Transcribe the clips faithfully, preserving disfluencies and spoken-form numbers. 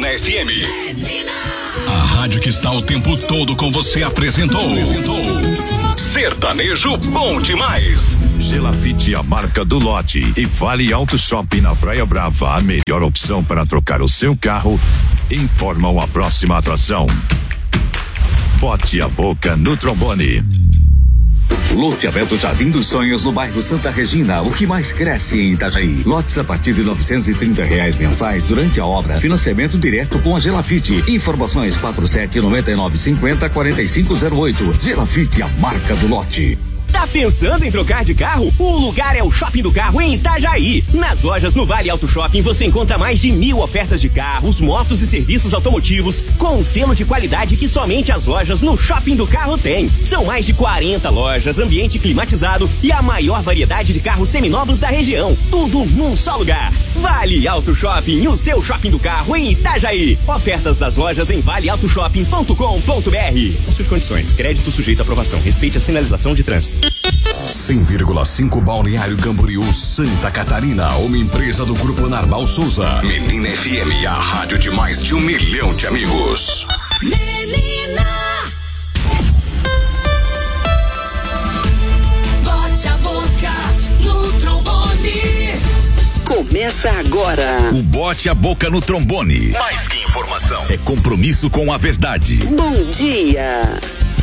Menina F M. Menina. A rádio que está o tempo todo com você apresentou. apresentou. Sertanejo bom demais. Gelafite, a marca do lote, e Vale Auto Shopping na Praia Brava, a melhor opção para trocar o seu carro, informam a próxima atração. Bote a boca no trombone. Loteamento Jardim dos Sonhos no bairro Santa Regina, o que mais cresce em Itajaí. Lotes a partir de novecentos e trinta reais mensais durante a obra. Financiamento direto com a Gelafite. Informações quatro sete nove nove cinco zero quatro cinco zero oito. Gelafite, a marca do lote. Tá pensando em trocar de carro? O lugar é o Shopping do Carro em Itajaí. Nas lojas no Vale Auto Shopping você encontra mais de mil ofertas de carros, motos e serviços automotivos com um selo de qualidade que somente as lojas no Shopping do Carro têm. São mais de quarenta lojas, ambiente climatizado e a maior variedade de carros seminovos da região. Tudo num só lugar. Vale Auto Shopping, o seu Shopping do Carro em Itajaí. Ofertas das lojas em vale auto shopping ponto com ponto b r. Suas condições, crédito sujeito à aprovação. Respeite a sinalização de trânsito. cem vírgula cinco Balneário Camboriú, Santa Catarina, uma empresa do Grupo Narval Souza. Menina F M, a rádio de mais de um milhão de amigos. Menina, bote a boca no trombone. Começa agora. O Bote a Boca no Trombone. Mais que informação, é compromisso com a verdade. Bom dia.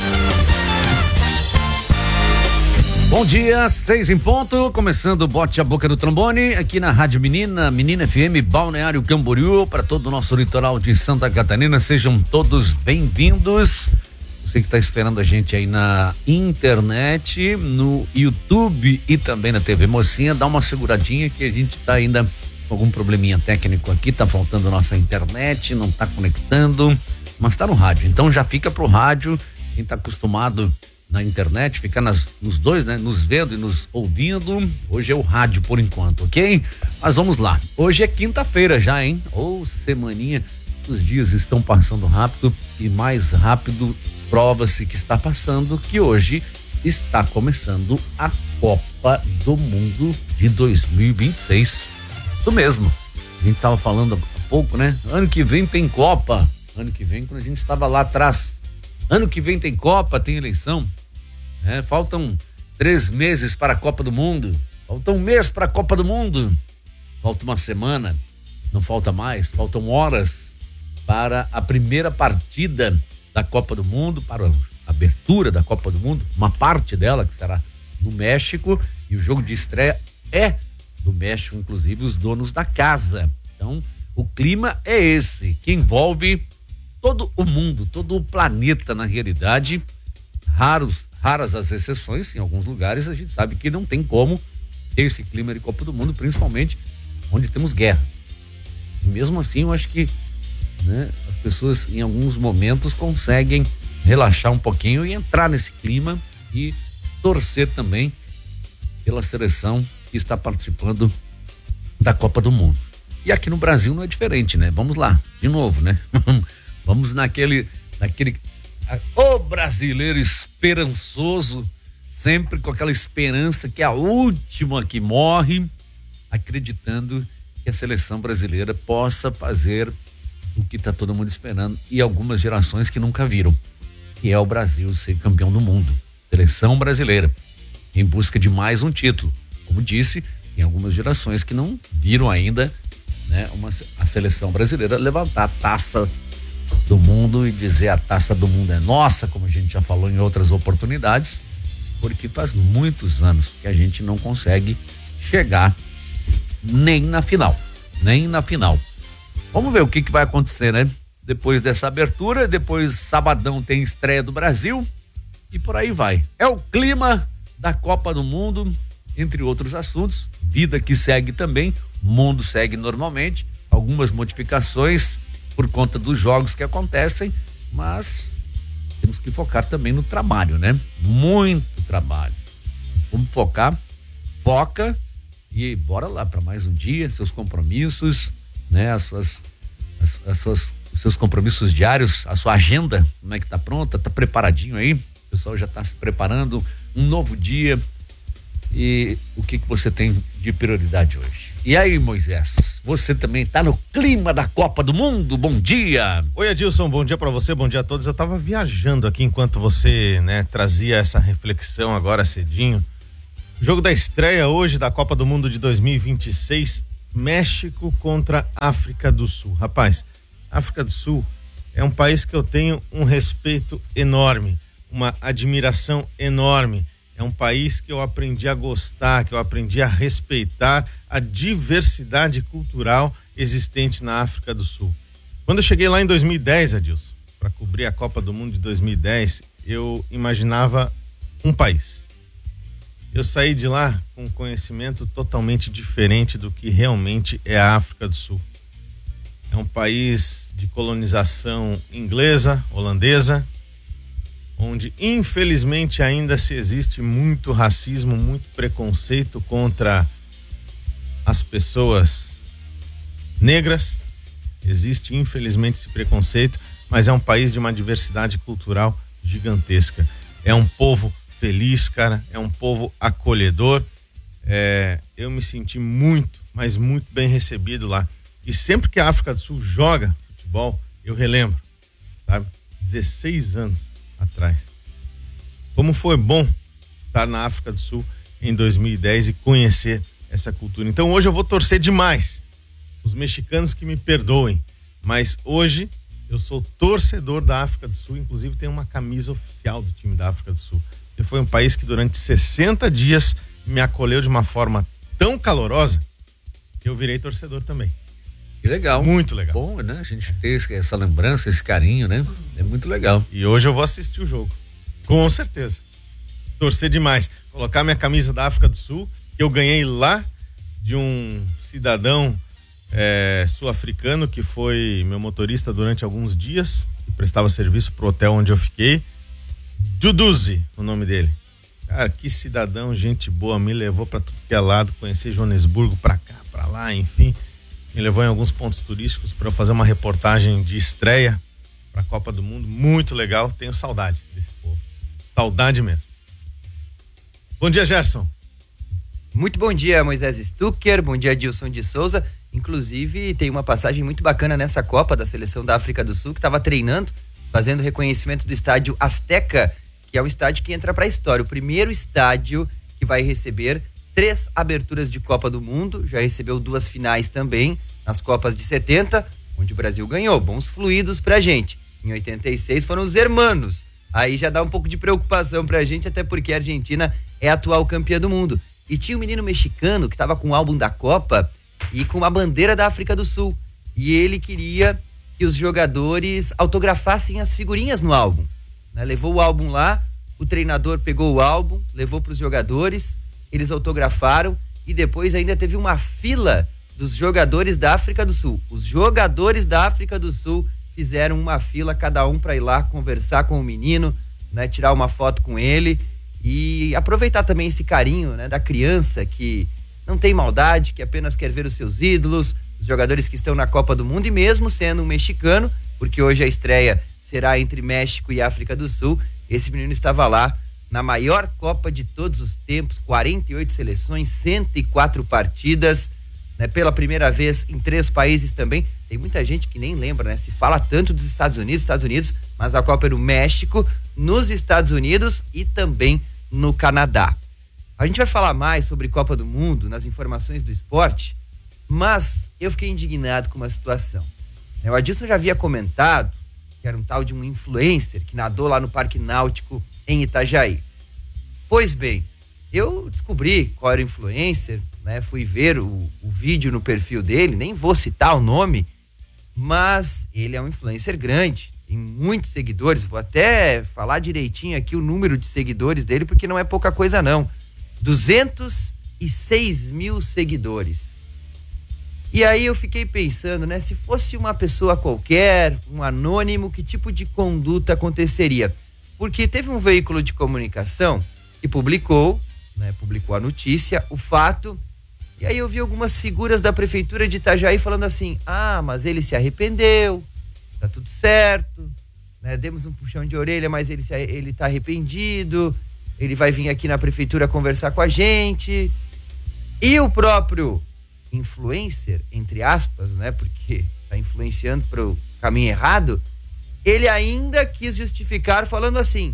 Bom dia, seis em ponto, começando o Bote a Boca do Trombone, aqui na Rádio Menina, Menina F M, Balneário Camboriú, para todo o nosso litoral de Santa Catarina, sejam todos bem-vindos. Você que está esperando a gente aí na internet, no YouTube e também na T V Mocinha, dá uma seguradinha que a gente está ainda com algum probleminha técnico aqui, tá faltando nossa internet, não tá conectando, mas tá no rádio, então já fica pro rádio, quem tá acostumado na internet, ficar nas, nos dois, né? Nos vendo e nos ouvindo. Hoje é o rádio por enquanto, ok? Mas vamos lá. Hoje é quinta-feira já, hein? Ou semaninha. Os dias estão passando rápido e mais rápido prova-se que está passando que hoje está começando a Copa do Mundo de dois mil e vinte e seis. Isso mesmo. A gente estava falando há pouco, né? Ano que vem tem Copa. Ano que vem, quando a gente estava lá atrás. Ano que vem tem Copa, tem eleição. É, faltam três meses para a Copa do Mundo. Falta um mês para a Copa do Mundo. Falta uma semana. Não falta mais. Faltam horas para a primeira partida da Copa do Mundo, para a abertura da Copa do Mundo. Uma parte dela que será no México. E o jogo de estreia é do México, inclusive os donos da casa. Então, o clima é esse, que envolve todo o mundo, todo o planeta na realidade. Raros, raras as exceções, em alguns lugares a gente sabe que não tem como ter esse clima de Copa do Mundo, principalmente onde temos guerra. E mesmo assim eu acho que, né, as pessoas em alguns momentos conseguem relaxar um pouquinho e entrar nesse clima e torcer também pela seleção que está participando da Copa do Mundo. E aqui no Brasil não é diferente, né? Vamos lá, de novo, né? Vamos naquele, naquele, o brasileiro esperançoso, sempre com aquela esperança que é a última que morre, acreditando que a seleção brasileira possa fazer o que está todo mundo esperando e algumas gerações que nunca viram, que é o Brasil ser campeão do mundo. Seleção brasileira, em busca de mais um título. Como disse, tem algumas gerações que não viram ainda, né, uma, a seleção brasileira levantar a taça do mundo e dizer a taça do mundo é nossa, como a gente já falou em outras oportunidades, porque faz muitos anos que a gente não consegue chegar nem na final, nem na final. Vamos ver o que, que vai acontecer, né? Depois dessa abertura, depois sabadão tem estreia do Brasil e por aí vai. É o clima da Copa do Mundo, entre outros assuntos, vida que segue também, mundo segue normalmente, algumas modificações por conta dos jogos que acontecem, mas temos que focar também no trabalho, né? Muito trabalho. Vamos focar, foca e bora lá para mais um dia, seus compromissos, né? As suas, as, as suas, os seus compromissos diários, a sua agenda, como é que tá pronta? Tá preparadinho aí? O pessoal já tá se preparando, um novo dia. E o que que você tem de prioridade hoje? E aí, Moisés, você também tá no clima da Copa do Mundo. Bom dia. Oi, Adilson, bom dia pra você, bom dia a todos. Eu tava viajando aqui enquanto você, né, trazia essa reflexão agora cedinho. Jogo da estreia hoje da Copa do Mundo de dois mil e vinte e seis, México contra África do Sul. Rapaz, África do Sul é um país que eu tenho um respeito enorme, uma admiração enorme. É um país que eu aprendi a gostar, que eu aprendi a respeitar a diversidade cultural existente na África do Sul. Quando eu cheguei lá em dois mil e dez, Adilson, para cobrir a Copa do Mundo de dois mil e dez, eu imaginava um país. Eu saí de lá com um conhecimento totalmente diferente do que realmente é a África do Sul. É um país de colonização inglesa, holandesa, onde infelizmente ainda se existe muito racismo, muito preconceito contra as pessoas negras. Existe infelizmente esse preconceito, mas é um país de uma diversidade cultural gigantesca. É um povo feliz, cara, é um povo acolhedor. É, eu me senti muito, mas muito bem recebido lá. E sempre que a África do Sul joga futebol, eu relembro, sabe? dezesseis anos atrás. Como foi bom estar na África do Sul em dois mil e dez e conhecer essa cultura. Então hoje eu vou torcer demais. Os mexicanos que me perdoem, mas hoje eu sou torcedor da África do Sul, inclusive tenho uma camisa oficial do time da África do Sul. E foi um país que durante sessenta dias me acolheu de uma forma tão calorosa que eu virei torcedor também. Que legal. Muito legal. Bom, né? A gente ter essa lembrança, esse carinho, né? É muito legal. E hoje eu vou assistir o jogo. Com certeza. Torcer demais. Colocar minha camisa da África do Sul, que eu ganhei lá de um cidadão é, sul-africano que foi meu motorista durante alguns dias, que prestava serviço pro hotel onde eu fiquei. Duduzi, o nome dele. Cara, que cidadão, gente boa, me levou pra tudo que é lado, conhecer Joanesburgo pra cá, pra lá, enfim. Me levou em alguns pontos turísticos para eu fazer uma reportagem de estreia para a Copa do Mundo. Muito legal. Tenho saudade desse povo. Saudade mesmo. Bom dia, Gerson. Muito bom dia, Moisés Stucker. Bom dia, Adilson de Souza. Inclusive, tem uma passagem muito bacana nessa Copa da seleção da África do Sul, que estava treinando, fazendo reconhecimento do estádio Azteca, que é o estádio que entra para a história. O primeiro estádio que vai receber três aberturas de Copa do Mundo, já recebeu duas finais também, nas Copas de setenta, onde o Brasil ganhou, bons fluidos pra gente. Em oitenta e seis foram os hermanos, aí já dá um pouco de preocupação pra gente, até porque a Argentina é a atual campeã do mundo. E tinha um menino mexicano que tava com o álbum da Copa e com uma bandeira da África do Sul, e ele queria que os jogadores autografassem as figurinhas no álbum, né? Levou o álbum lá, o treinador pegou o álbum, levou pros jogadores, eles autografaram e depois ainda teve uma fila dos jogadores da África do Sul. Os jogadores da África do Sul fizeram uma fila, cada um para ir lá conversar com o menino, né, tirar uma foto com ele e aproveitar também esse carinho, né, da criança que não tem maldade, que apenas quer ver os seus ídolos, os jogadores que estão na Copa do Mundo, e mesmo sendo um mexicano, porque hoje a estreia será entre México e África do Sul, esse menino estava lá na maior Copa de todos os tempos, quarenta e oito seleções, cento e quatro partidas, né, pela primeira vez em três países também. Tem muita gente que nem lembra, né? Se fala tanto dos Estados Unidos, Estados Unidos, mas a Copa é no México, nos Estados Unidos e também no Canadá. A gente vai falar mais sobre Copa do Mundo nas informações do esporte, mas eu fiquei indignado com uma situação. O Adilson já havia comentado que era um tal de um influencer que nadou lá no Parque Náutico em Itajaí. Pois bem, eu descobri qual era o influencer, né? Fui ver o, o vídeo no perfil dele, nem vou citar o nome, mas ele é um influencer grande, tem muitos seguidores, vou até falar direitinho aqui o número de seguidores dele, porque não é pouca coisa não, duzentos e seis mil seguidores. E aí eu fiquei pensando, né, se fosse uma pessoa qualquer, um anônimo, que tipo de conduta aconteceria? Porque teve um veículo de comunicação que publicou, né, publicou a notícia, o fato, e aí eu vi algumas figuras da prefeitura de Itajaí falando assim, ah, mas ele se arrependeu, tá tudo certo, né, demos um puxão de orelha, mas ele, se, ele tá arrependido, ele vai vir aqui na prefeitura conversar com a gente. E o próprio influencer, entre aspas, né? Porque tá influenciando para o caminho errado. Ele ainda quis justificar falando assim: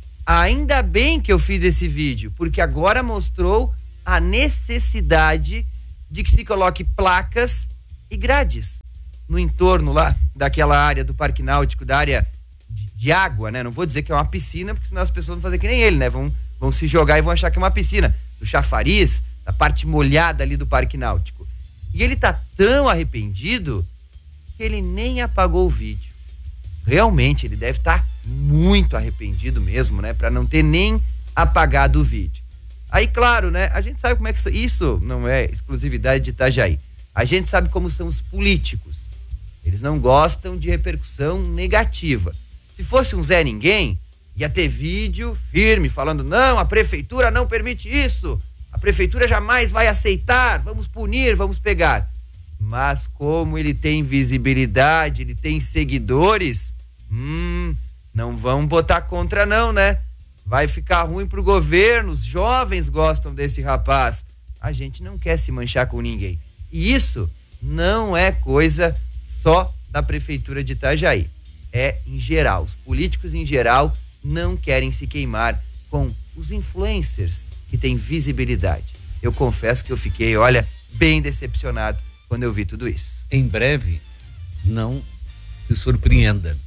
ainda bem que eu fiz esse vídeo, porque agora mostrou a necessidade de que se coloque placas e grades no entorno lá daquela área do Parque Náutico, da área de, de água, né? Não vou dizer que é uma piscina, porque senão as pessoas vão fazer que nem ele, né? Vão, vão se jogar e vão achar que é uma piscina. Do chafariz, da parte molhada ali do Parque Náutico. E ele tá tão arrependido que ele nem apagou o vídeo. Realmente, ele deve estar tá muito arrependido mesmo, né? Pra não ter nem apagado o vídeo. Aí, claro, né? A gente sabe como é que... Isso não é exclusividade de Itajaí. A gente sabe como são os políticos. Eles não gostam de repercussão negativa. Se fosse um Zé Ninguém, ia ter vídeo firme falando: não, a prefeitura não permite isso. A prefeitura jamais vai aceitar. Vamos punir, vamos pegar. Mas como ele tem visibilidade, ele tem seguidores, hum, não vão botar contra não, né? Vai ficar ruim pro governo, os jovens gostam desse rapaz. A gente não quer se manchar com ninguém. E isso não é coisa só da prefeitura de Itajaí. É em geral, os políticos em geral não querem se queimar com os influencers que têm visibilidade. Eu confesso que eu fiquei, olha, bem decepcionado quando eu vi tudo isso. Em breve, não se surpreenda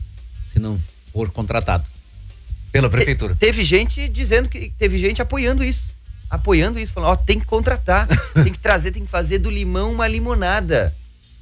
se não for contratado pela prefeitura. Te, teve gente dizendo que teve gente apoiando isso. Apoiando isso, falando: ó, tem que contratar, tem que trazer, tem que fazer do limão uma limonada.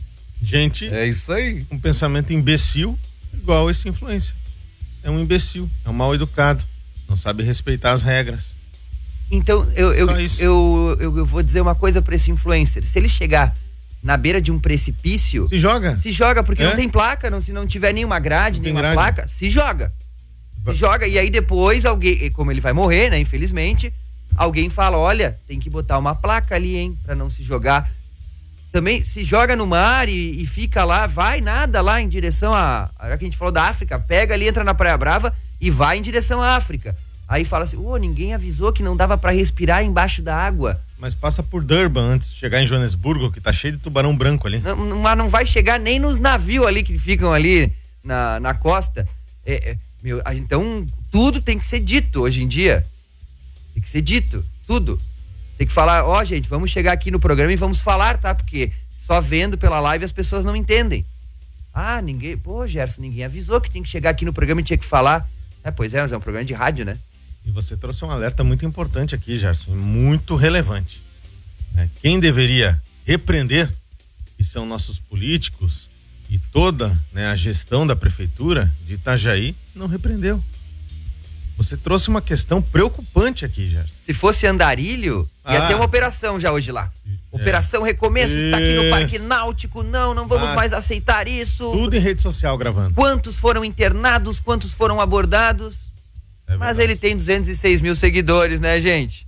Gente, é isso aí. Um pensamento imbecil igual esse influencer. É um imbecil, é um mal educado, não sabe respeitar as regras. Então, eu, eu, eu, eu, eu vou dizer uma coisa pra esse influencer: se ele chegar na beira de um precipício, se joga. Se joga, porque é? não tem placa, não, se não tiver nenhuma grade, não nenhuma grade. placa, se joga. Se joga, e aí depois alguém, como ele vai morrer, né, infelizmente, alguém fala: olha, tem que botar uma placa ali, hein, pra não se jogar. Também se joga no mar e, e fica lá, vai nada lá em direção a... Já que a gente falou da África, pega ali, entra na Praia Brava e vai em direção à África. Aí fala assim: ô, oh, ninguém avisou que não dava pra respirar embaixo da água. Mas passa por Durban antes de chegar em Joanesburgo, que tá cheio de tubarão branco ali. Não, mas não vai chegar nem nos navios ali que ficam ali na, na costa. É, é, meu, então, tudo tem que ser dito hoje em dia. Tem que ser dito, tudo. Tem que falar: ó, oh, gente, vamos chegar aqui no programa e vamos falar, tá? Porque só vendo pela live as pessoas não entendem. Ah, ninguém... Pô, Gerson, ninguém avisou que tinha que chegar aqui no programa e tinha que falar. É, pois é, mas é um programa de rádio, né? E você trouxe um alerta muito importante aqui, Gerson, muito relevante. Né? Quem deveria repreender, que são nossos políticos e toda, né, a gestão da prefeitura de Itajaí, não repreendeu. Você trouxe uma questão preocupante aqui, Gerson. Se fosse Andarilho, ia ah. ter uma operação já hoje lá. Operação é. Recomeço está aqui no Parque Náutico. Não, não vamos ah. mais aceitar isso. Tudo em rede social gravando. Quantos foram internados, quantos foram abordados. É Mas ele tem duzentos e seis mil seguidores, né, gente?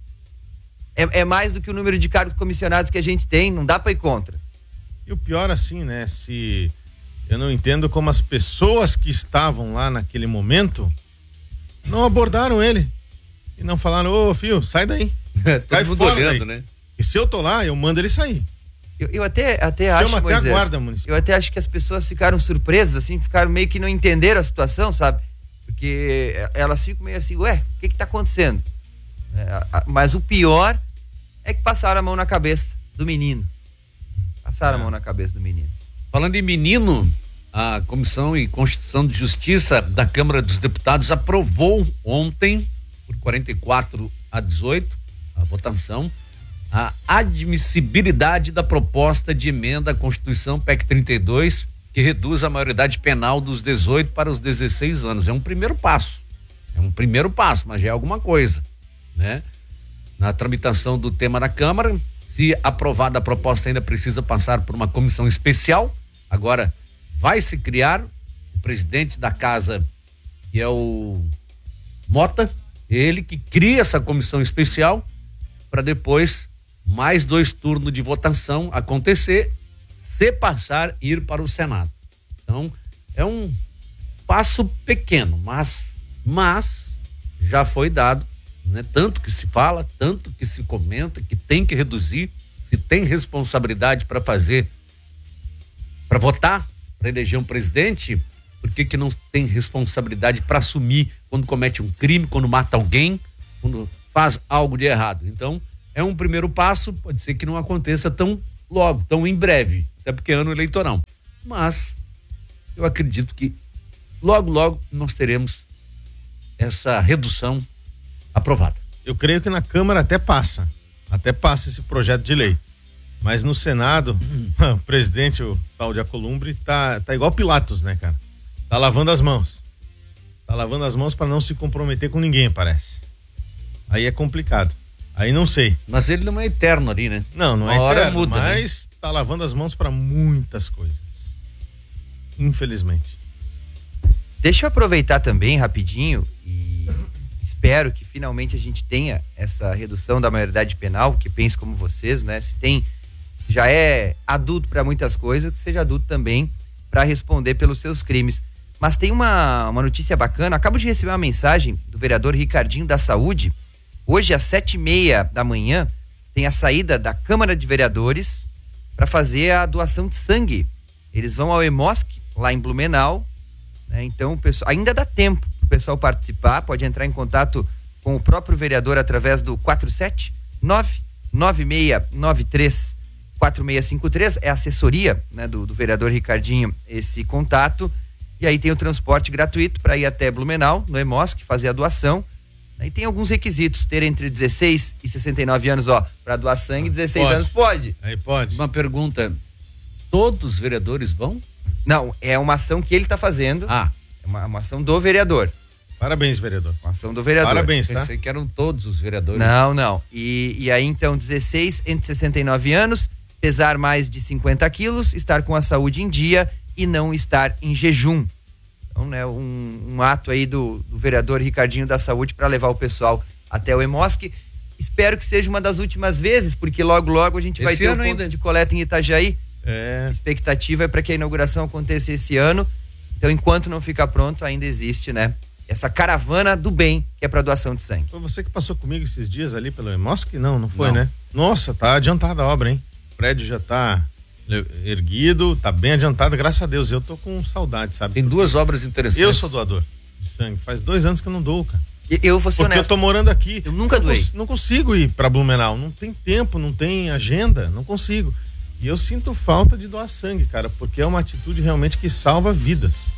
É, é mais do que o número de cargos comissionados que a gente tem, não dá pra ir contra. E o pior assim, né, se... Eu não entendo como as pessoas que estavam lá naquele momento não abordaram ele. E não falaram: ô, filho, sai daí. Todo mundo olhando, né? E se eu tô lá, eu mando ele sair. Eu, eu até, até acho, até Moisés, a guarda municipal. Eu até acho que as pessoas ficaram surpresas, assim, ficaram meio que não entenderam a situação, sabe? Porque elas ficam meio assim: ué, o que que tá acontecendo? É, a, mas o pior é que passaram a mão na cabeça do menino. Passaram é. a mão na cabeça do menino. Falando em menino, a Comissão e Constituição de Justiça da Câmara dos Deputados aprovou ontem, por quarenta e quatro a dezoito, a votação, a admissibilidade da proposta de emenda à Constituição P E C trinta e dois, que reduz a maioridade penal dos dezoito para os dezesseis anos. É um primeiro passo. É um primeiro passo, mas já é alguma coisa, né? Na tramitação do tema na Câmara, se aprovada a proposta, ainda precisa passar por uma comissão especial. Agora vai se criar o presidente da casa, que é o Mota, ele que cria essa comissão especial para depois mais dois turnos de votação acontecer, se passar, ir para o Senado. Então, é um passo pequeno, mas, mas já foi dado, né? Tanto que se fala, tanto que se comenta, que tem que reduzir, Se tem responsabilidade para fazer, para votar, para eleger um presidente, por que que não tem responsabilidade para assumir quando comete um crime, quando mata alguém, quando faz algo de errado? Então, é um primeiro passo, pode ser que não aconteça tão logo, tão em breve, até porque é ano eleitoral. Mas eu acredito que logo, logo nós teremos essa redução aprovada. Eu creio que na Câmara até passa, até passa esse projeto de lei. Mas no Senado, o presidente, o tal de Alcolumbre, tá, tá igual Pilatos, né, cara? Tá lavando as mãos. Tá lavando as mãos para não se comprometer com ninguém, parece. Aí é complicado. Aí não sei. Mas ele não é eterno ali, né? Não, não Uma é hora eterno, muda, mas né? tá lavando as mãos para muitas coisas. Infelizmente. Deixa eu aproveitar também rapidinho e espero que finalmente a gente tenha essa redução da maioridade penal, que pense como vocês, né? Se tem, se já é adulto para muitas coisas, que seja adulto também para responder pelos seus crimes. Mas tem uma, uma notícia bacana. Acabo de receber uma mensagem do vereador Ricardinho da Saúde. Hoje, às sete e meia da manhã, tem a saída da Câmara de Vereadores para fazer a doação de sangue. Eles vão ao Emosc, lá em Blumenau, né? Então, o pessoal, ainda dá tempo para o pessoal participar. Pode entrar em contato com o próprio vereador através do quatro sete nove nove seis nove três quatro seis cinco três. É a assessoria, né, do, do vereador Ricardinho, esse contato. E aí tem o transporte gratuito para ir até Blumenau, no Emosc, fazer a doação. Aí tem alguns requisitos, ter entre dezesseis e sessenta e nove anos, ó, para doar sangue, dezesseis Pode. anos pode. Aí pode. Uma pergunta, todos os vereadores vão? Não, é uma ação que ele tá fazendo. Ah. É uma, uma ação do vereador. Parabéns, vereador. Uma ação do vereador. Parabéns, tá? Pensei que eram todos os vereadores. Não, não. E, e aí, então, dezesseis entre sessenta e nove anos, pesar mais de cinquenta quilos, estar com a saúde em dia e não estar em jejum. Então, né, um, um ato aí do, do vereador Ricardinho da Saúde para levar o pessoal até o Emosc. Espero que seja uma das últimas vezes, porque logo, logo a gente Esse vai ter o ponto ainda. de coleta em Itajaí. É. A expectativa é para que a inauguração aconteça esse ano. Então, enquanto não ficar pronto, ainda existe, né, essa caravana do bem, que é para doação de sangue. Foi você que passou comigo esses dias ali pelo Emosc? Não, não foi, Não. né? Nossa, tá adiantada a obra, hein? O prédio já tá erguido, tá bem adiantado, graças a Deus. Eu tô com saudade, sabe? Tem duas obras interessantes. Eu sou doador de sangue. Faz dois anos que eu não dou, cara. E- Eu vou ser Porque honesto. eu tô morando aqui. Eu nunca não doei. cons- Não consigo ir pra Blumenau. Não tem tempo, não tem agenda, não consigo. E eu sinto falta de doar sangue, cara, porque é uma atitude realmente que salva vidas.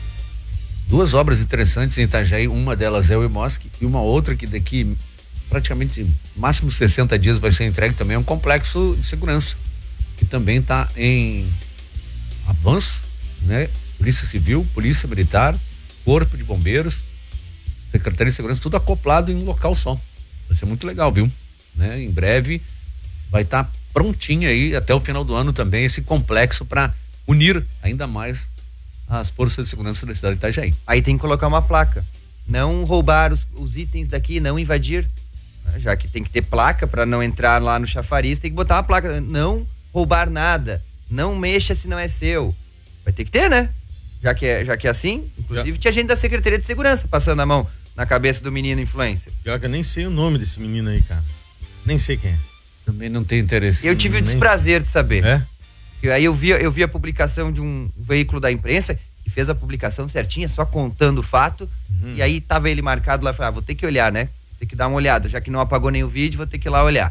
Duas obras interessantes em Itajaí, uma delas é o Emosc e uma outra que daqui praticamente máximo sessenta dias vai ser entregue também, é um complexo de segurança, que também está em avanço, né? Polícia Civil, Polícia Militar, Corpo de Bombeiros, Secretaria de Segurança, tudo acoplado em um local só. Vai ser muito legal, viu? Né? Em breve vai estar prontinho aí, até o final do ano também, esse complexo para unir ainda mais as forças de segurança da cidade de Itajaí. Aí tem que colocar uma placa. Não roubar os, os itens daqui, não invadir. Já que tem que ter placa para não entrar lá no chafariz, tem que botar uma placa. Não roubar nada. Não mexa se não é seu. Vai ter que ter, né? Já que é, já que é assim. Inclusive Já. tinha gente da Secretaria de Segurança passando a mão na cabeça do menino influencer. Pior que eu nem sei o nome desse menino aí, cara. Nem sei quem é. Também não tem interesse. Eu tive o nem- desprazer de saber. É? E aí eu vi, eu vi a publicação de um veículo da imprensa que fez a publicação certinha, só contando o fato. Uhum. E aí tava ele marcado lá. Eu falei, ah, vou ter que olhar, né? Vou ter que dar uma olhada. Já que não apagou nem o vídeo, vou ter que ir lá olhar.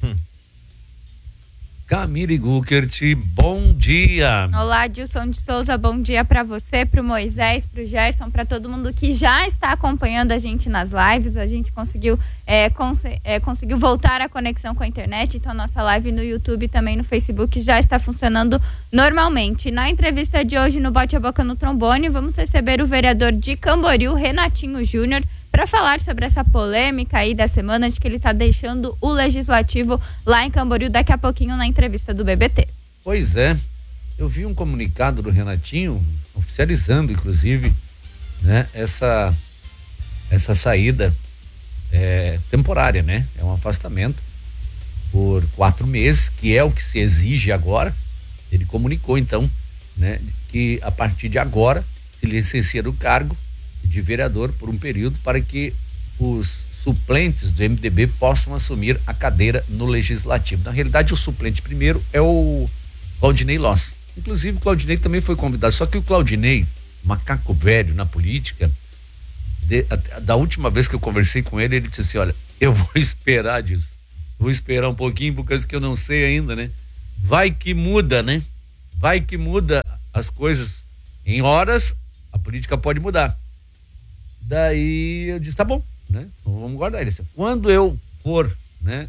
Camille Guckert, bom dia. Olá, Dilson de Souza, bom dia para você, pro Moisés, pro Gerson, para todo mundo que já está acompanhando a gente nas lives. A gente conseguiu, é, cons é, conseguiu voltar a conexão com a internet, então a nossa live no YouTube e também no Facebook já está funcionando normalmente. Na entrevista de hoje no Bote a Boca no Trombone, vamos receber o vereador de Camboriú, Renatinho Júnior, para falar sobre essa polêmica aí da semana de que ele está deixando o legislativo lá em Camboriú daqui a pouquinho na entrevista do B B T. Pois é, eu vi um comunicado do Renatinho, oficializando inclusive, né, essa, essa saída é, temporária, né? É um afastamento por quatro meses, que é o que se exige agora. Ele comunicou então, né, que a partir de agora se licencia do cargo de vereador por um período para que os suplentes do M D B possam assumir a cadeira no Legislativo. Na realidade, o suplente primeiro é o Claudinei Loss. Inclusive, o Claudinei também foi convidado, só que o Claudinei, macaco velho na política, de, a, da última vez que eu conversei com ele, ele disse assim, olha, eu vou esperar disso, vou esperar um pouquinho, por causa que eu não sei ainda, né? Vai que muda, né? Vai que muda as coisas. Em horas, a política pode mudar. Daí eu disse, tá bom, né? Então vamos guardar ele. Quando eu for, né?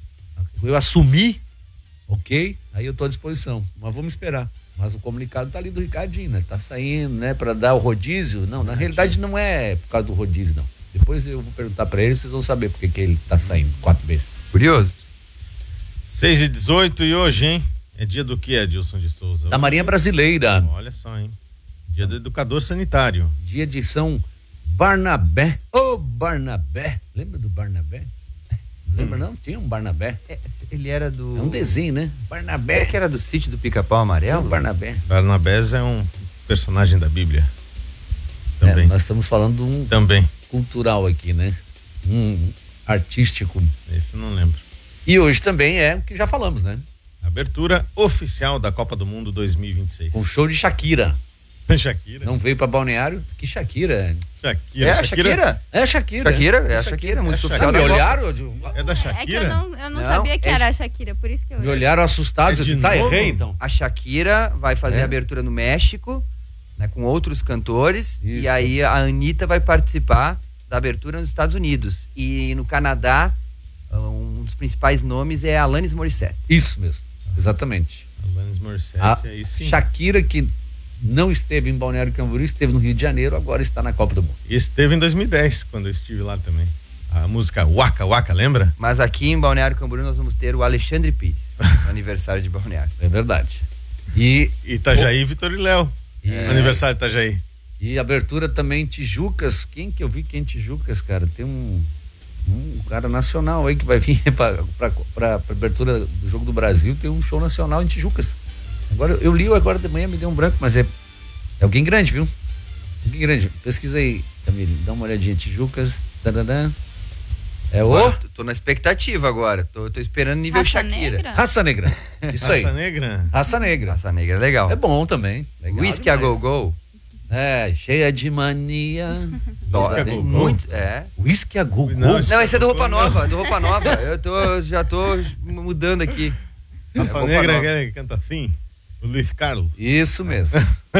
Eu assumir, ok? Aí eu tô à disposição, mas vamos esperar. Mas o comunicado tá ali do Ricardinho, né? Tá saindo, né? Pra dar o rodízio. Não, na realidade não é por causa do rodízio, não. Depois eu vou perguntar pra ele, vocês vão saber porque que ele tá saindo quatro vezes. Curioso. seis e dezoito e hoje, hein? É dia do que, Adilson de Souza? Da Marinha Brasileira. Olha só, hein? Dia do educador sanitário. Dia de São Barnabé. Ô, oh, Barnabé. Lembra do Barnabé? Lembra não? Tinha um Barnabé. É, ele era do... É um desenho, né? Barnabé. Será que era do sítio do Pica-Pau Amarelo? Não, Barnabé. Barnabés é um personagem da Bíblia. Também. É, nós estamos falando de um... Também. Cultural aqui, né? Um artístico. Esse eu não lembro. E hoje também é o que já falamos, né? Abertura oficial da Copa do Mundo dois mil e vinte e seis. Um show de Shakira. Shakira? Não veio pra Balneário? Que Shakira? Shakira. É a Shakira? É a Shakira. Shakira? É a Shakira, música oficial da Me Copa. olharam? É da Shakira? É que eu não, eu não, Não, sabia que é- era a Shakira, por isso que eu... Me olharam assustados. É Eu de disse, tá, novo? errei então. A Shakira vai fazer É. a abertura no México, né, com outros cantores. Isso. E aí a Anitta vai participar da abertura nos Estados Unidos. E no Canadá, um dos principais nomes é Alanis Morissette. Isso mesmo, exatamente. Alanis Morissette, A aí sim. Shakira, que não esteve em Balneário Camboriú, esteve no Rio de Janeiro, agora está na Copa do Mundo. E esteve em dois mil e dez, quando eu estive lá também. A música Waka Waka, lembra? Mas aqui em Balneário Camboriú nós vamos ter o Alexandre Pires, no aniversário de Balneário. É verdade. E, Itajaí, oh. Vitor e Léo. É. Aniversário de Itajaí. e abertura também em Tijucas. Quem que eu vi que é em Tijucas, cara? Tem um, um cara nacional aí que vai vir para para abertura do Jogo do Brasil. Tem um show nacional em Tijucas. Agora eu li agora de manhã, me deu um branco, mas é, é alguém grande, viu? Alguém grande. Pesquisa aí, Camille, dá uma olhadinha. Tijucas. Tadadã. É o Agora, tô, tô na expectativa agora. Tô, tô esperando nível Raça Shakira. Negra? Raça Negra. Isso aí. Raça Negra? Raça Negra. Raça Negra é legal. É bom também. Legal Whisky a demais. Go Go. É, cheia de mania. Whisky a Bem- Go Go. Muito, é. Whisky a Go Go. Não, esse- Não, esse é do Roupa Não. Nova, do Roupa Nova. Eu tô, já tô mudando aqui. Rafa Roupa Negra Nova. é que canta assim. O Luiz Carlos. Isso mesmo.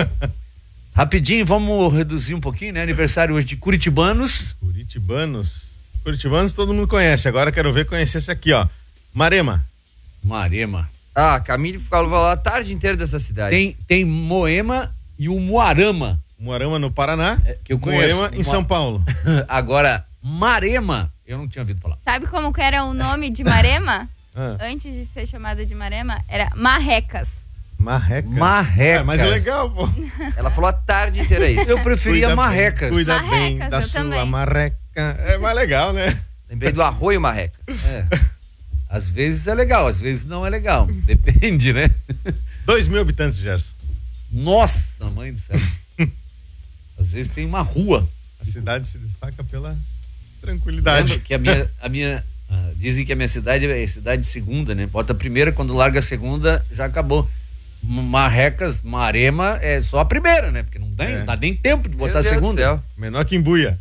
Rapidinho, vamos reduzir um pouquinho, né? Aniversário hoje de Curitibanos. Curitibanos. Curitibanos todo mundo conhece. Agora quero ver conhecer esse aqui, ó. Marema. Marema. Ah, Camille falou lá a tarde inteira dessa cidade. Tem, tem Moema e o Moarama. Moarama no Paraná. É, que eu conheço. Moema em Mo- São Paulo. Agora, Marema, eu não tinha ouvido falar. Sabe como que era o nome de Marema? Ah, Antes de ser chamada de Marema, era Marrecas. Marrecas. Marrecas. É, mas é legal, pô. Ela falou a tarde inteira isso. Eu preferia Cuida Marrecas. Bem, cuida bem Marrecas, da eu sua também. marreca. É mais legal, né? Lembrei do Arroio Marrecas. É. Às vezes é legal, às vezes não é legal. Depende, né? Dois mil habitantes, Gerson. Nossa, mãe do céu. Às vezes tem uma rua. A cidade se destaca pela tranquilidade. Lembra que a minha, a minha ah, dizem que a minha cidade é cidade de segunda, né? Bota a primeira, quando larga a segunda, já acabou. Marrecas, Marema é só a primeira, né? Porque não dá, É. não dá nem tempo de botar Meu a Deus do segunda. céu. Menor que Embuia.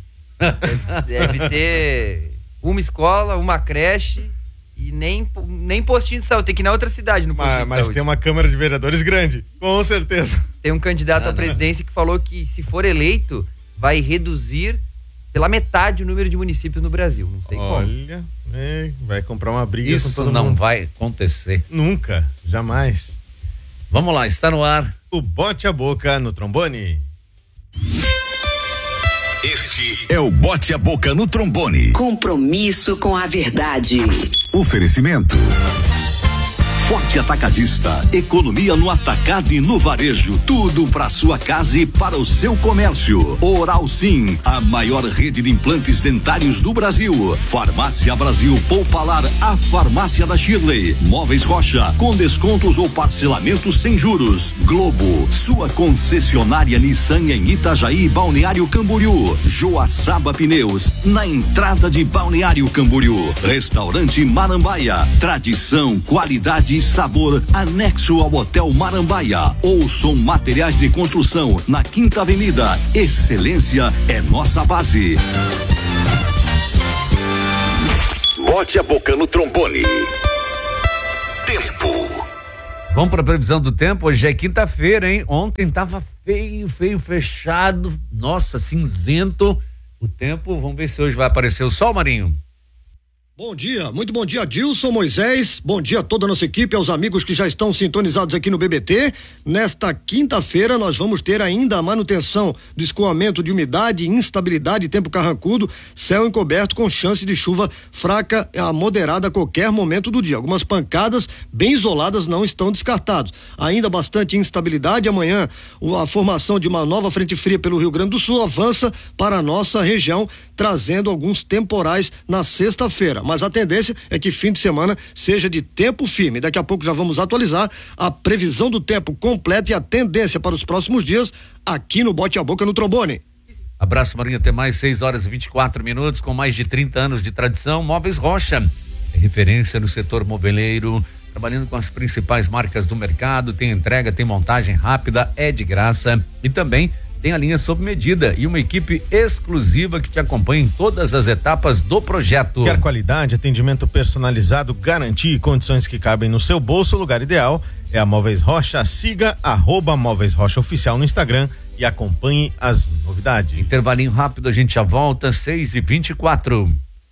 Deve ter uma escola, uma creche e nem, nem postinho de saúde. Tem que ir na outra cidade no postinho Mas, de mas saúde. tem uma Câmara de Vereadores grande. Com certeza. Tem um candidato Ah, à não. presidência que falou que, se for eleito, vai reduzir pela metade o número de municípios no Brasil. Não sei como. Olha, é, vai comprar uma briga com Isso todo não mundo. vai acontecer. Nunca, jamais. Vamos lá, está no ar. O Bote a Boca no trombone. Este é o Bote a Boca no Trombone. Compromisso com a verdade. Oferecimento. Forte Atacadista, economia no atacado e no varejo, tudo para sua casa e para o seu comércio. Oral Sim, a maior rede de implantes dentários do Brasil. Farmácia Brasil Poupalar, a farmácia da Shirley. Móveis Rocha, com descontos ou parcelamento sem juros. Globo, sua concessionária Nissan em Itajaí, Balneário Camboriú. Joaçaba Pneus, na entrada de Balneário Camboriú. Restaurante Marambaia, tradição, qualidade e sabor, anexo ao Hotel Marambaia. Ouçam Materiais de Construção, na Quinta Avenida. Excelência é nossa base. Bote a boca no trombone. Tempo. Vamos para a previsão do tempo. Hoje é quinta-feira, hein? Ontem tava feio, feio, fechado. Nossa, cinzento o tempo. Vamos ver se hoje vai aparecer o sol, Marinho. Bom dia, muito bom dia, Dilson, Moisés, bom dia a toda a nossa equipe, aos amigos que já estão sintonizados aqui no B B T. Nesta quinta-feira nós vamos ter ainda a manutenção do escoamento de umidade, instabilidade, tempo carrancudo, céu encoberto com chance de chuva fraca a moderada a qualquer momento do dia. Algumas pancadas bem isoladas não estão descartados. Ainda bastante instabilidade. Amanhã a formação de uma nova frente fria pelo Rio Grande do Sul avança para a nossa região, trazendo alguns temporais na sexta-feira. Mas a tendência é que fim de semana seja de tempo firme. Daqui a pouco já vamos atualizar a previsão do tempo completa e a tendência para os próximos dias aqui no Bote a Boca no Trombone. Abraço, Marinho, até mais, seis horas e vinte e quatro minutos, com mais de trinta anos de tradição. Móveis Rocha, é referência no setor moveleiro, trabalhando com as principais marcas do mercado, tem entrega, tem montagem rápida, é de graça e também tem a linha sob medida e uma equipe exclusiva que te acompanha em todas as etapas do projeto. Quer qualidade, atendimento personalizado, garantia e condições que cabem no seu bolso? O lugar ideal é a Móveis Rocha. Siga arroba Móveis Rocha Oficial no Instagram e acompanhe as novidades. Intervalinho rápido, a gente já volta, seis e vinte e quatro.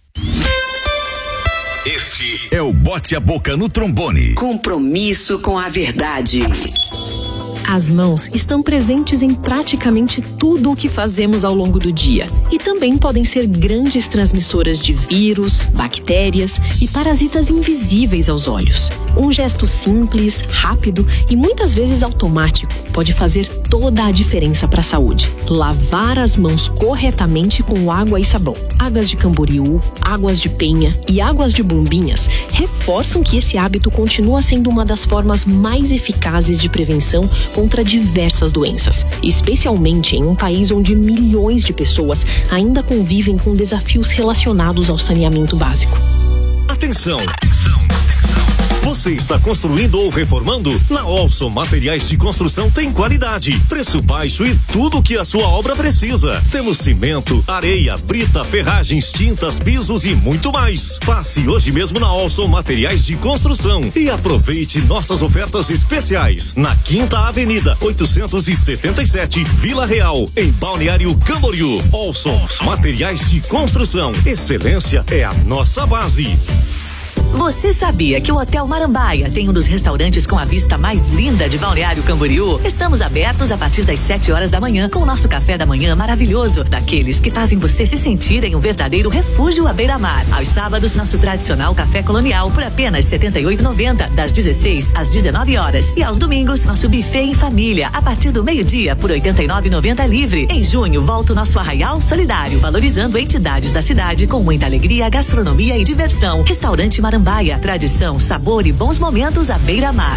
Este é o Bote a Boca no Trombone. Compromisso com a verdade. As mãos estão presentes em praticamente tudo o que fazemos ao longo do dia e também podem ser grandes transmissoras de vírus, bactérias e parasitas invisíveis aos olhos. Um gesto simples, rápido e muitas vezes automático pode fazer toda a diferença para a saúde. Lavar as mãos corretamente com água e sabão. Águas de Camboriú, águas de Penha e águas de Bombinhas reforçam que esse hábito continua sendo uma das formas mais eficazes de prevenção contra diversas doenças, especialmente em um país onde milhões de pessoas ainda convivem com desafios relacionados ao saneamento básico. Atenção! Você está construindo ou reformando? Na Olson Materiais de Construção tem qualidade, preço baixo e tudo o que a sua obra precisa. Temos cimento, areia, brita, ferragens, tintas, pisos e muito mais. Passe hoje mesmo na Olson Materiais de Construção e aproveite nossas ofertas especiais. Na Quinta Avenida, oitocentos e setenta e sete, Vila Real, em Balneário Camboriú. Olson Materiais de Construção. Excelência é a nossa base. Você sabia que o Hotel Marambaia tem um dos restaurantes com a vista mais linda de Balneário Camboriú? Estamos abertos a partir das sete horas da manhã com o nosso café da manhã maravilhoso, daqueles que fazem você se sentir em um verdadeiro refúgio à beira-mar. Aos sábados, nosso tradicional café colonial por apenas setenta e oito reais e noventa centavos, das dezesseis às dezenove horas. E aos domingos, nosso buffet em família a partir do meio-dia por oitenta e nove reais e noventa centavos livre. Em junho, volta o nosso Arraial Solidário, valorizando entidades da cidade com muita alegria, gastronomia e diversão. Restaurante Marambaia. Tradição, sabor e bons momentos à beira-mar.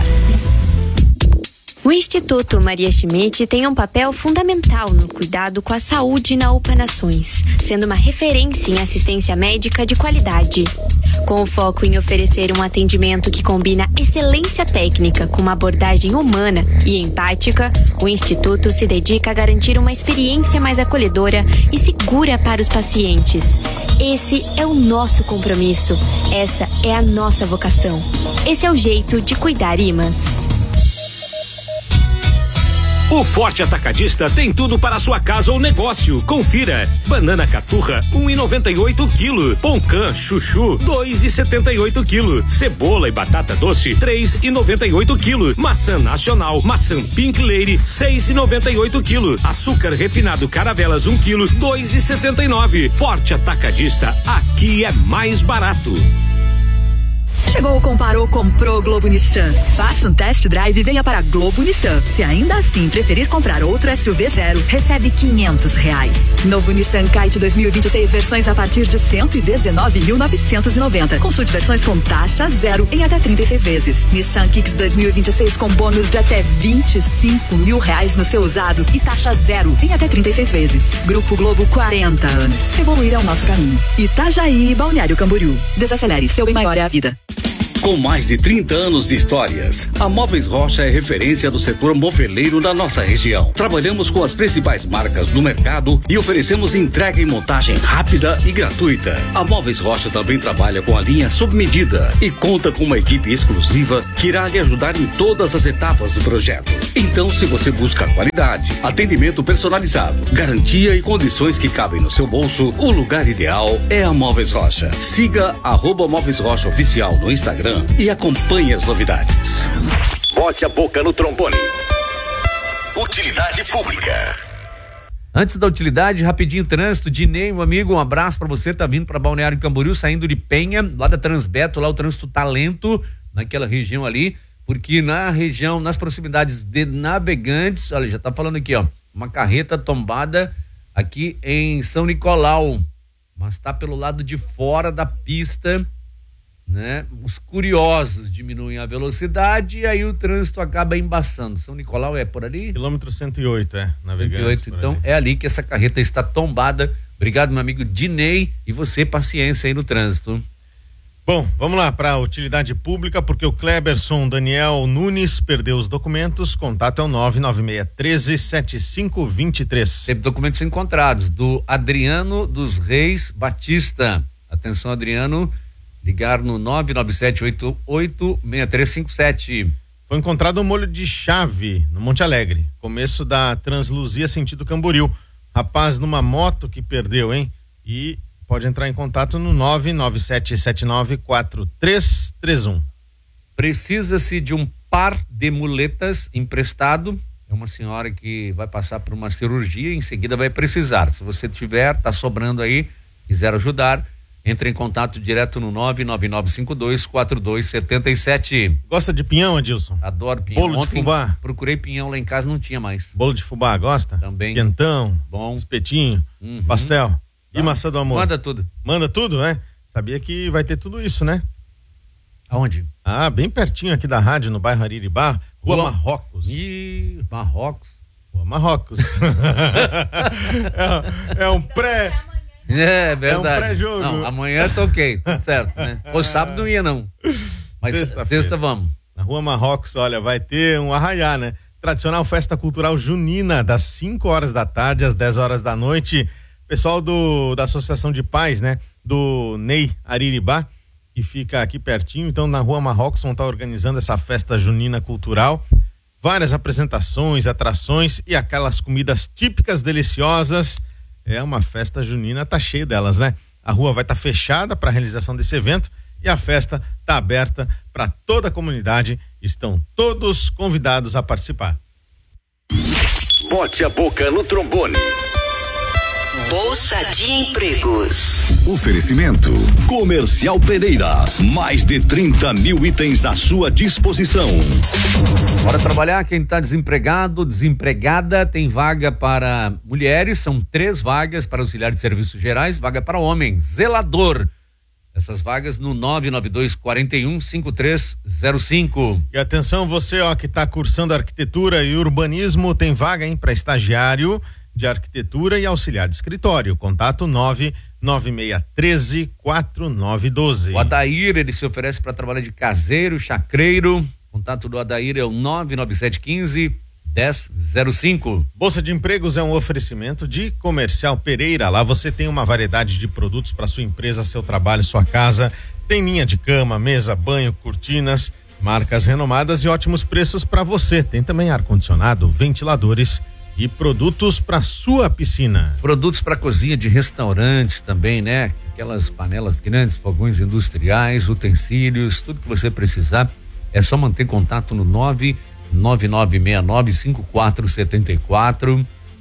O Instituto Maria Schmidt tem um papel fundamental no cuidado com a saúde na UPA Nações, sendo uma referência em assistência médica de qualidade. Com o foco em oferecer um atendimento que combina excelência técnica com uma abordagem humana e empática, o Instituto se dedica a garantir uma experiência mais acolhedora e segura para os pacientes. Esse é o nosso compromisso, essa é a nossa vocação. Esse é o jeito de cuidar Imas. O Forte Atacadista tem tudo para a sua casa ou negócio. Confira: banana caturra um real e noventa e oito quilo, poncã chuchu dois reais e setenta e oito quilo, cebola e batata doce três reais e noventa e oito quilo, maçã nacional, maçã Pink Lady seis reais e noventa e oito quilo, açúcar refinado Caravelas um quilo dois reais e setenta e nove. Forte Atacadista, aqui é mais barato. Chegou, comparou, comprou Globo Nissan. Faça um test drive e venha para Globo Nissan. Se ainda assim preferir comprar outro S U V zero, recebe quinhentos reais. Novo Nissan Kite dois mil e vinte e seis, versões a partir de cento e dezenove mil novecentos e noventa. Consulte versões com taxa zero em até trinta e seis vezes. Nissan Kicks dois mil e vinte e seis com bônus de até vinte e cinco mil reais no seu usado e taxa zero em até trinta e seis vezes. Grupo Globo, quarenta anos. Evoluir é o nosso caminho. Itajaí e Balneário Camboriú. Desacelere, seu bem maior é a vida. Com mais de trinta anos de histórias, a Móveis Rocha é referência do setor moveleiro na nossa região. Trabalhamos com as principais marcas do mercado e oferecemos entrega e montagem rápida e gratuita. A Móveis Rocha também trabalha com a linha sob medida e conta com uma equipe exclusiva que irá lhe ajudar em todas as etapas do projeto. Então, se você busca qualidade, atendimento personalizado, garantia e condições que cabem no seu bolso, o lugar ideal é a Móveis Rocha. Siga arroba Móveis Rocha Oficial no Instagram e acompanhe as novidades. Bote a boca no trombone. Utilidade pública. Antes da utilidade, rapidinho, trânsito. Dinei, meu amigo, um abraço pra você. Tá vindo pra Balneário Camboriú, saindo de Penha, lá da Transbeto, lá o trânsito tá lento naquela região ali, porque na região, nas proximidades de Navegantes, olha, já tá falando aqui, ó, uma carreta tombada aqui em São Nicolau, mas tá pelo lado de fora da pista, né? Os curiosos diminuem a velocidade e aí o trânsito acaba embaçando. São Nicolau é por ali? Quilômetro cento e oito, é, Navegantes. cento e oito, então ali. É ali que essa carreta está tombada. Obrigado, meu amigo Dinei, e você, paciência aí no trânsito. Bom, vamos lá para a utilidade pública, porque o Kleberson Daniel Nunes perdeu os documentos. Contato é o nove nove seis um três sete cinco dois três. Teve documentos encontrados do Adriano dos Reis Batista. Atenção, Adriano, ligar no nove nove sete oito oito seis três cinco sete. Foi encontrado um molho de chave no Monte Alegre, começo da Transluzia sentido Camboriú. Rapaz numa moto que perdeu, hein? E pode entrar em contato no nove nove sete sete nove quatro três três um. Precisa-se de um par de muletas emprestado. É uma senhora que vai passar por uma cirurgia e em seguida vai precisar. Se você tiver, tá sobrando aí, quiser ajudar, entre em contato direto no nove nove nove cinco dois quatro dois sete sete. Gosta de pinhão, Adilson? Adoro pinhão. Bolo Ontem de fubá? Procurei pinhão lá em casa, não tinha mais. Bolo de fubá, gosta? Também. Quentão? Bom. Espetinho? Uhum. Pastel? E maçã do amor? Manda tudo. Manda tudo, né? Sabia que vai ter tudo isso, né? Aonde? Ah, bem pertinho aqui da rádio, no bairro Ariribá, Rua, Rua Marrocos. Ih, Marrocos. Rua Marrocos. é, é um pré... É verdade. É um pré-jogo. Não, amanhã tá ok, tudo certo, né? Ou sábado não ia não. Mas sexta, sexta vamos. Na Rua Marrocos, olha, vai ter um arraiá, né? Tradicional festa cultural junina, das cinco horas da tarde às dez horas da noite. Pessoal do, da Associação de Pais, né? Do Ney Ariribá, que fica aqui pertinho. Então, na Rua Marrocos vão estar organizando essa festa junina cultural. Várias apresentações, atrações e aquelas comidas típicas deliciosas. É uma festa junina, tá cheio delas, né? A rua vai estar tá fechada para a realização desse evento e a festa tá aberta para toda a comunidade. Estão todos convidados a participar. Bote a boca no trombone. Bolsa de Empregos. Oferecimento Comercial Pereira, mais de trinta mil itens à sua disposição. Bora trabalhar, quem está desempregado, desempregada, tem vaga para mulheres, são três vagas para auxiliar de serviços gerais, vaga para homem, zelador. Essas vagas no nove nove dois quatro um cinco três zero cinco. E atenção, você ó que está cursando arquitetura e urbanismo, tem vaga, hein, para estagiário de arquitetura e auxiliar de escritório. Contato nove nove seis um três quatro nove um dois. O Adair, ele se oferece para trabalhar de caseiro, chacreiro. Contato do Adair é o nove nove sete um cinco um zero zero cinco. Bolsa de Empregos é um oferecimento de Comercial Pereira. Lá você tem uma variedade de produtos para sua empresa, seu trabalho, sua casa. Tem linha de cama, mesa, banho, cortinas, marcas renomadas e ótimos preços para você. Tem também ar-condicionado, ventiladores e produtos para sua piscina. Produtos para cozinha de restaurantes também, né? Aquelas panelas grandes, fogões industriais, utensílios, tudo que você precisar. É só manter contato no nove nove nove seis nove cinco quatro sete quatro.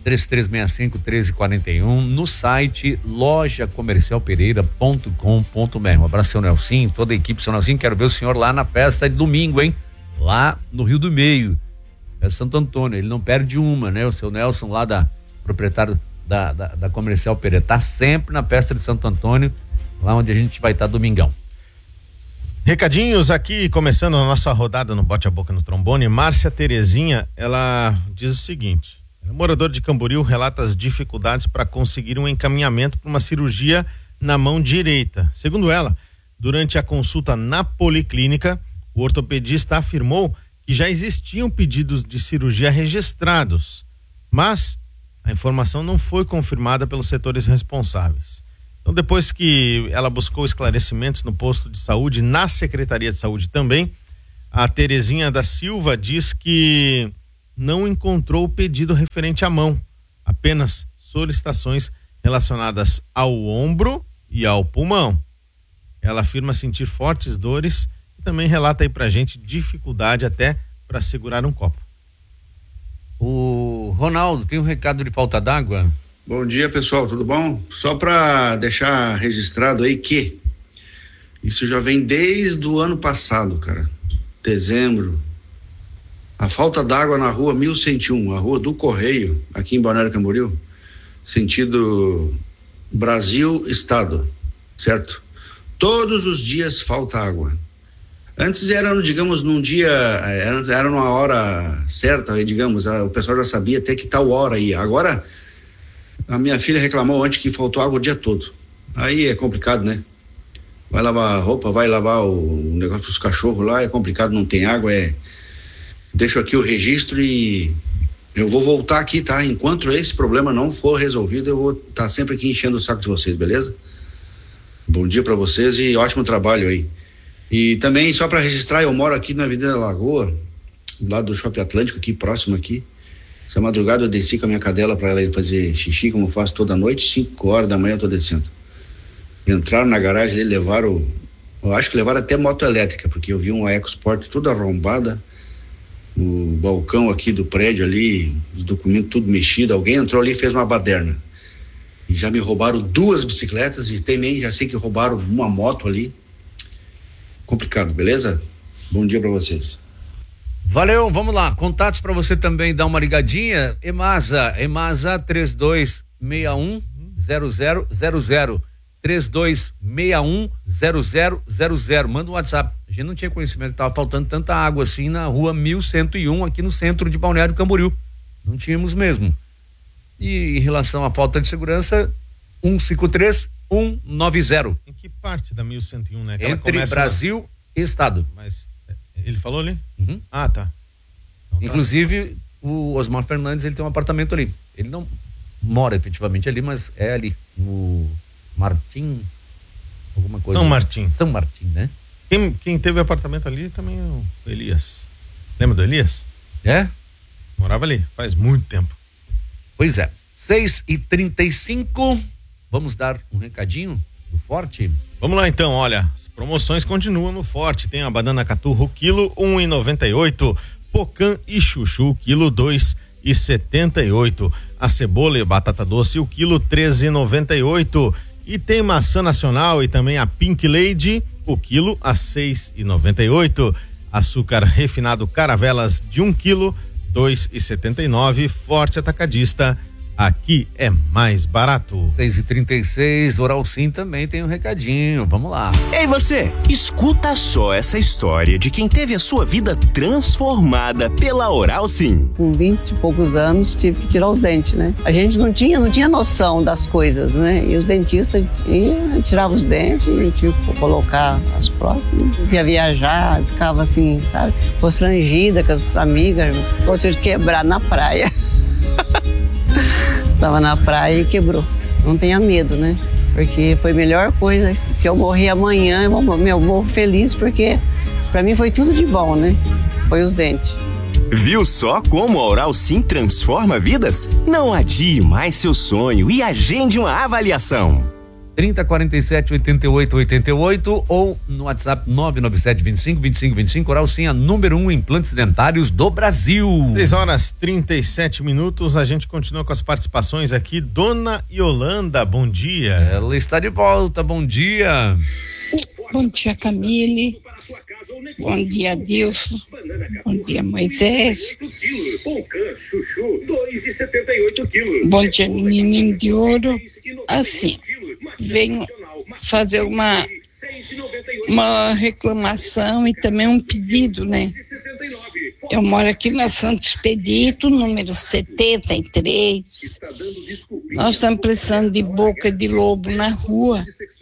três três seis cinco, um três quatro um, no site loja comercial pereira ponto com ponto br. Um abraço, seu Nelsinho, toda a equipe, seu Nelsinho, quero ver o senhor lá na festa de domingo, hein? Lá no Rio do Meio, é Santo Antônio, ele não perde uma, né? O seu Nelson lá da, proprietário da, da, da Comercial Pereira, tá sempre na festa de Santo Antônio, lá onde a gente vai estar domingão. Recadinhos aqui, começando a nossa rodada no Bote a Boca no Trombone. Márcia Terezinha, ela diz o seguinte: morador de Camboriú relata as dificuldades para conseguir um encaminhamento para uma cirurgia na mão direita. Segundo ela, durante a consulta na policlínica, o ortopedista afirmou que já existiam pedidos de cirurgia registrados, mas a informação não foi confirmada pelos setores responsáveis. Então, depois que ela buscou esclarecimentos no posto de saúde, na Secretaria de Saúde também, a Terezinha da Silva diz que não encontrou o pedido referente à mão, apenas solicitações relacionadas ao ombro e ao pulmão. Ela afirma sentir fortes dores e também relata aí pra gente dificuldade até para segurar um copo. O Ronaldo, tem um recado de falta d'água? Bom dia, pessoal, tudo bom? Só para deixar registrado aí que isso já vem desde o ano passado, cara, dezembro. A falta d'água na rua mil cento e um, a rua do Correio, aqui em Balneário Camboriú, sentido Brasil-Estado, certo? Todos os dias falta água. Antes era, digamos, num dia, era, era numa hora certa, digamos, a, o pessoal já sabia até que tal hora ia. Agora, a minha filha reclamou ontem que faltou água o dia todo. Aí é complicado, né? Vai lavar a roupa, vai lavar o, o negócio dos cachorros lá, é complicado, não tem água, é... Deixo aqui o registro e eu vou voltar aqui, tá? Enquanto esse problema não for resolvido, eu vou estar tá sempre aqui enchendo o saco de vocês, beleza? Bom dia para vocês e ótimo trabalho aí. E também, só para registrar, eu moro aqui na Avenida Lagoa, do lado do Shopping Atlântico, aqui próximo aqui. Essa madrugada eu desci com a minha cadela para ela ir fazer xixi, como eu faço toda noite, cinco horas da manhã eu tô descendo. Entraram na garagem ali, levaram, eu acho que levaram até moto elétrica, porque eu vi uma EcoSport toda arrombada, o balcão aqui do prédio ali, os documentos tudo mexido, alguém entrou ali e fez uma baderna. E já me roubaram duas bicicletas e também já sei que roubaram uma moto ali. Complicado, beleza? Bom dia para vocês. Valeu, vamos lá, contatos para você também dar uma ligadinha. Emasa, Emasa três dois seis um zero zero zero zero, três dois seis um zero zero zero zero, manda um WhatsApp. A gente não tinha conhecimento que tava faltando tanta água assim na rua mil cento e um aqui no centro de Balneário Camboriú, não tínhamos mesmo. E em relação à falta de segurança, um cinco três um nove zero. Em que parte da mil cento e um, né? Que entre Brasil na... e Estado. Mas ele falou ali? Uhum. Ah, tá. Então, inclusive, tá. O Osmar Fernandes, ele tem um apartamento ali. Ele não mora efetivamente ali, mas é ali, no Martim, alguma coisa. São Martim. São Martim, né? Quem, quem teve apartamento ali também é o Elias. Lembra do Elias? É? Morava ali, faz muito tempo. Pois é. seis e trinta e cinco, vamos dar um recadinho do Forte? Vamos lá então, olha, as promoções continuam no Forte. Tem a banana caturro, quilo um e noventa e oito, pocã e chuchu, quilo dois e setenta e oito, a cebola e batata doce, o quilo treze e noventa e oito, e tem maçã nacional e também a Pink Lady, o quilo a seis e noventa e oito, açúcar refinado Caravelas de um quilo, dois e setenta e nove, Forte Atacadista. Aqui é mais barato. seis e trinta e seis, Oral Sim também tem um recadinho, vamos lá. Ei você, escuta só essa história de quem teve a sua vida transformada pela Oral Sim. Com vinte e poucos anos tive que tirar os dentes, né? A gente não tinha, não tinha noção das coisas, né? E os dentistas iam, tiravam os dentes e tinha que colocar as próximas. Ia viajar, ficava assim, sabe? Constrangida com as amigas, gostei de quebrar na praia. Tava na praia e quebrou. Não tenha medo, né? Porque foi a melhor coisa. Se eu morrer amanhã, eu, eu morro feliz, porque pra mim foi tudo de bom, né? Foi os dentes. Viu só como a Oral Sim transforma vidas? Não adie mais seu sonho e agende uma avaliação. trinta, quarenta e sete, oitenta e oito, oitenta e oito ou no WhatsApp nove nove sete, vinte e cinco, vinte e cinco, vinte e cinco. Oral Sim, a número um implantes dentários do Brasil. seis horas e trinta e sete minutos. A gente continua com as participações aqui. Dona Yolanda, bom dia. Ela está de volta, bom dia. Bom dia, Camille. Bom dia, Adilson. Bom dia, Moisés. Bom dia, menininho de ouro. Assim, venho fazer uma, uma reclamação e também um pedido, né? Eu moro aqui na Santo Expedito, número setenta e três. Nós estamos precisando de boca de lobo na rua,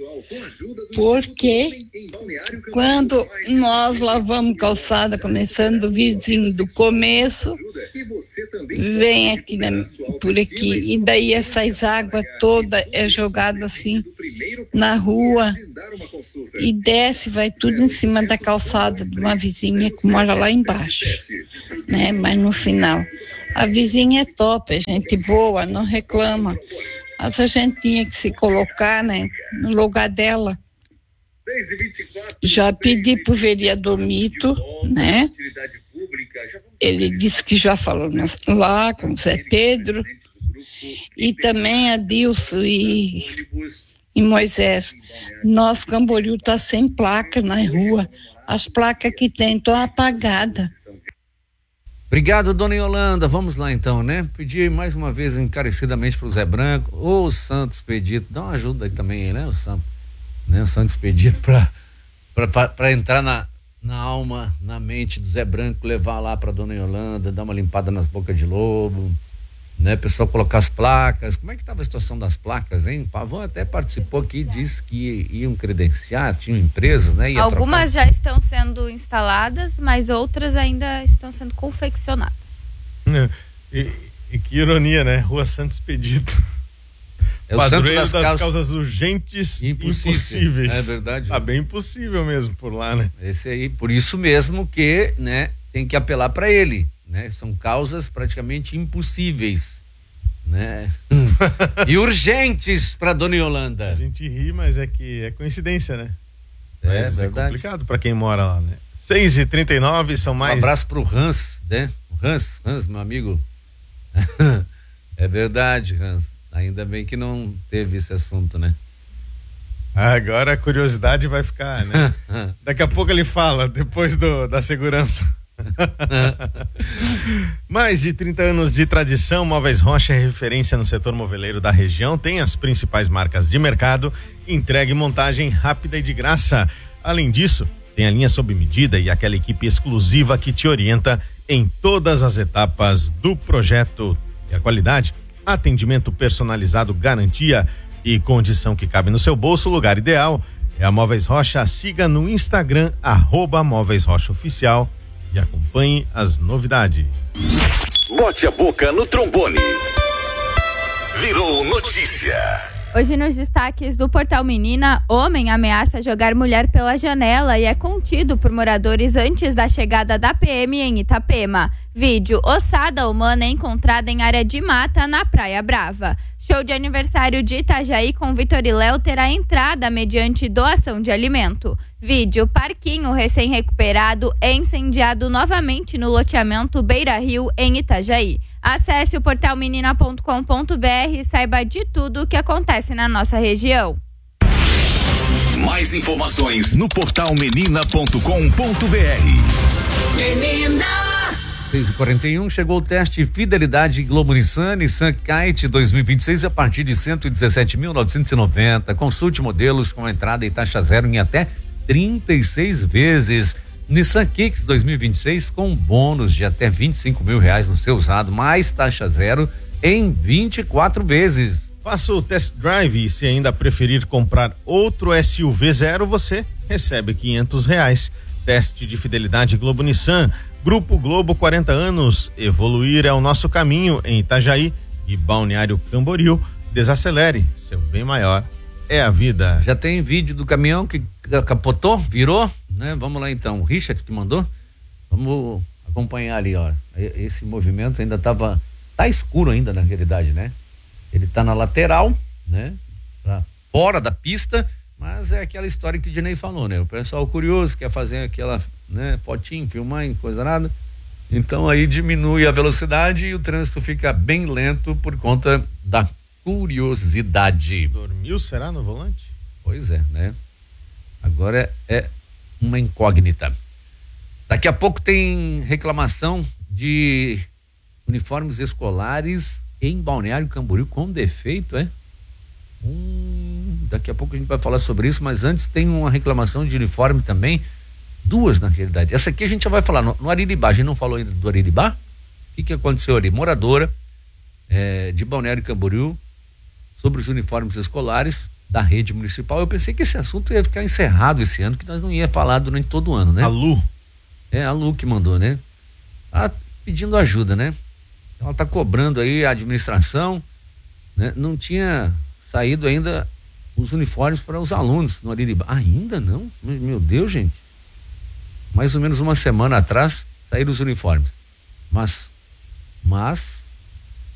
porque quando nós lavamos calçada, começando do vizinho do começo, vem aqui na, por aqui, e daí essas águas todas é jogada assim na rua e desce, vai tudo em cima da calçada de uma vizinha que mora lá embaixo, né? Mas no final, a vizinha é top, é gente boa, não reclama. Mas a gente tinha que se colocar, né, no lugar dela. Já pedi pro vereador Mito, né? Ele disse que já falou lá com o Zé Pedro e também a Dilson e, e Moisés. Nosso Camboriú tá sem placa na rua. As placas que tem estão apagadas. Obrigado, dona Yolanda. Vamos lá então, né? Pedir mais uma vez encarecidamente pro Zé Branco, ou o Santo Expedito, dá uma ajuda aí também, né? O Santo, né? O Santo Expedito pra, pra, pra entrar na, na alma, na mente do Zé Branco, levar lá pra dona Yolanda, dar uma limpada nas bocas de lobo, né? Pessoal colocar as placas. Como é que tava a situação das placas, hein? O Pavão até participou aqui, disse que iam credenciar, tinham empresas, né? Ia Algumas trocar. já estão sendo instaladas, mas outras ainda estão sendo confeccionadas. E, e que ironia, né? Rua Santo Expedito. É o Padroeiro santo das, das causas... causas urgentes e Impossível. impossíveis. É verdade. Tá bem impossível mesmo por lá, né? Esse aí, por isso mesmo que, né, tem que apelar para ele, né? São causas praticamente impossíveis, né? E urgentes para dona Yolanda. A gente ri, mas é que é coincidência, né? É mas verdade. É complicado para quem mora lá, né? seis e trinta e nove são mais. Um abraço pro Hans, né? O Hans, Hans, meu amigo. É verdade, Hans. Ainda bem que não teve esse assunto, né? Agora a curiosidade vai ficar, né? Daqui a pouco ele fala, depois do, da segurança. Mais de trinta anos de tradição, Móveis Rocha é referência no setor moveleiro da região, tem as principais marcas de mercado, entrega e montagem rápida e de graça. Além disso, tem a linha sob medida e aquela equipe exclusiva que te orienta em todas as etapas do projeto. E a qualidade, atendimento personalizado, garantia e condição que cabe no seu bolso. O lugar ideal é a Móveis Rocha. Siga no Instagram, arroba Móveis Rocha Oficial, e acompanhe as novidades. Bote a boca no trombone. Virou notícia. Hoje nos destaques do Portal Menina, homem ameaça jogar mulher pela janela e é contido por moradores antes da chegada da P M em Itapema. Vídeo, ossada humana encontrada em área de mata na Praia Brava. Show de aniversário de Itajaí com Vitor e Léo terá entrada mediante doação de alimento. Vídeo, parquinho recém-recuperado é incendiado novamente no loteamento Beira Rio, em Itajaí. Acesse o portal menina ponto com ponto b r e saiba de tudo o que acontece na nossa região. Mais informações no portal menina ponto com ponto b r. Menina! seis e quarenta e um, chegou o teste Fidelidade Globo Nissan, Nissan Kite dois mil e vinte e seis a partir de cento e dezessete mil novecentos e noventa. Consulte modelos com entrada e taxa zero em até trinta e seis vezes. Nissan Kicks dois mil e vinte e seis com bônus de até vinte e cinco mil reais no seu usado, mais taxa zero em vinte e quatro vezes. Faça o test drive e se ainda preferir comprar outro S U V zero, você recebe quinhentos reais. Teste de Fidelidade Globo Nissan. Grupo Globo, quarenta anos, evoluir é o nosso caminho em Itajaí e Balneário Camboriú. Desacelere, seu bem maior é a vida. Já tem vídeo do caminhão que capotou, virou, né? Vamos lá então, o Richard que mandou, vamos acompanhar ali, ó. Esse movimento ainda tava, tá escuro ainda na realidade, né? Ele tá na lateral, né? Pra fora da pista, mas é aquela história que o Dinei falou, né? O pessoal curioso quer fazer aquela, né, fotinho, filmar e coisa nada. Então aí diminui a velocidade e o trânsito fica bem lento por conta da curiosidade. Dormiu, será, no volante? Pois é, né? Agora é, é uma incógnita. Daqui a pouco tem reclamação de uniformes escolares em Balneário Camboriú com defeito, é? Hum, daqui a pouco a gente vai falar sobre isso, mas antes tem uma reclamação de uniforme também, duas na realidade. Essa aqui a gente já vai falar no, no Ariribá. A gente não falou ainda do Ariribá? O que que aconteceu ali? Moradora é, de Balneário Camboriú sobre os uniformes escolares da rede municipal. Eu pensei que esse assunto ia ficar encerrado esse ano, que nós não ia falar durante todo o ano, né? A Lu. É, a Lu que mandou, né? Tá pedindo ajuda, né? Ela tá cobrando aí a administração, né? Não tinha saído ainda os uniformes para os alunos no Ariribá. Ainda não? Meu Deus, gente. Mais ou menos uma semana atrás saíram os uniformes. Mas, mas